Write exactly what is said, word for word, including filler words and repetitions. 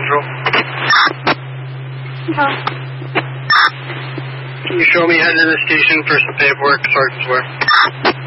Central. No. Can you show me heading to the station for some paperwork, Sergeant's Square?